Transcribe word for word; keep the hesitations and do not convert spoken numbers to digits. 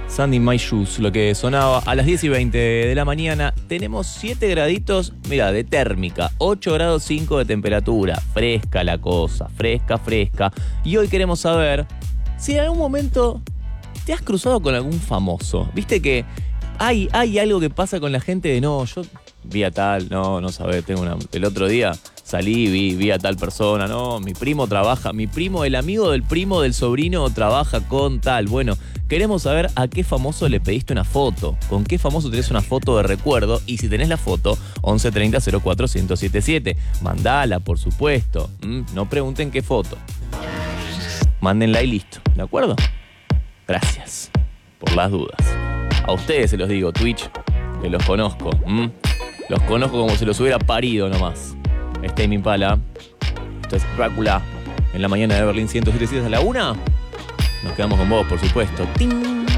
Sandy My Shoes, lo que sonaba a las diez y veinte de la mañana. Tenemos siete graditos, mira, de térmica, ocho grados cinco de temperatura. Fresca la cosa, fresca, fresca. Y hoy queremos saber si en algún momento te has cruzado con algún famoso. Viste que hay, hay algo que pasa con la gente de no, yo vi a tal, no, no sabés, tengo una... El otro día salí, vi, vi a tal persona, no, mi primo trabaja, mi primo, el amigo del primo del sobrino trabaja con tal. Bueno, queremos saber a qué famoso le pediste una foto, con qué famoso tenés una foto de recuerdo y si tenés la foto, once treinta cero cuatro cero cero siete siete. Mandala, por supuesto. ¿Mm? No pregunten qué foto. Mándenla y listo, ¿de acuerdo? Gracias por las dudas. A ustedes se los digo, Twitch, que los conozco. ¿Mm? Los conozco como si los hubiera parido nomás. Es Tame Impala. Esto es Drácula. En la mañana de Berlín ciento siete punto siete a la una. Nos quedamos con vos, por supuesto. ¡Ting!